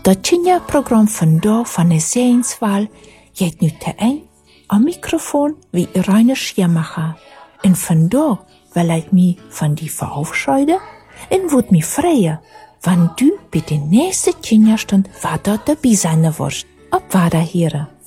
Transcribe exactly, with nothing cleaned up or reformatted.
Dat Tjinja-program vandaag van de Zeenswaal jeet nu te een am microfoon wie Rainer Schirmacher. En vandaag wil ik me van die verabschieden en wordt me freuen, wann du bij de nächste Tjinja-stund weiter dabei sein wirst. Op Wader, Heren.